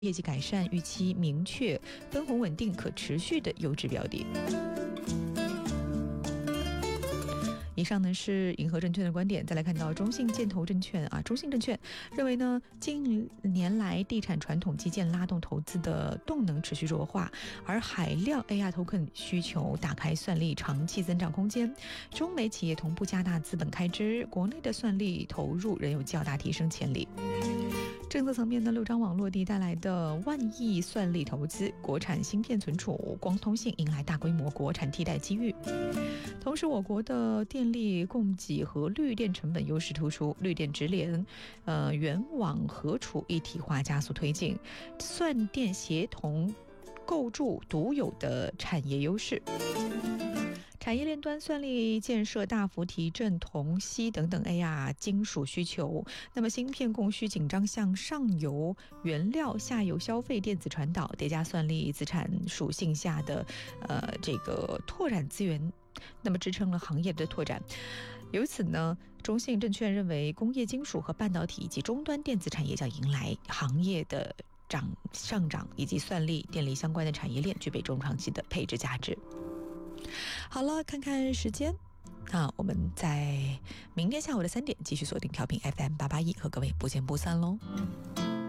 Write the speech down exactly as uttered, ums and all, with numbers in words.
业绩改善预期明确、分红稳定、可持续的优质标的。以上呢是银河证券的观点，再来看到中信建投证券啊，中信证券认为呢，近年来地产传统基建拉动投资的动能持续弱化，而海量 A I token 需求打开算力长期增长空间，中美企业同步加大资本开支，国内的算力投入仍有较大提升潜力。政策层面呢，六张网落地带来的万亿算力投资，国产芯片存储，光通信迎来大规模国产替代机遇。同时，我国的电力供给和绿电成本优势突出，绿电直连、呃原网合储一体化加速推进，算电协同构筑独有的产业优势。产业链端算力建设大幅提振铜、锡等等 A R 金属需求，那么芯片供需紧张向上游原料、下游消费电子传导，叠加算力资产属性下的呃这个拓展资源，那么支撑了行业的拓展。由此呢，中信证券认为，工业金属和半导体以及终端电子产业将迎来行业的涨上涨，以及算力、电力相关的产业链具备中长期的配置价值。好了，看看时间啊，我们在明天下午的三点继续锁定调频 F M 八八一，和各位不见不散喽。